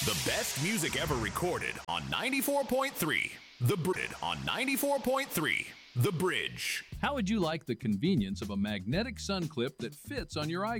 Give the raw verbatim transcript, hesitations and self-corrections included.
The best music ever recorded on ninety-four point three. The Bridge on ninety-four point three. The Bridge. How would you like the convenience of a magnetic sun clip that fits on your eye?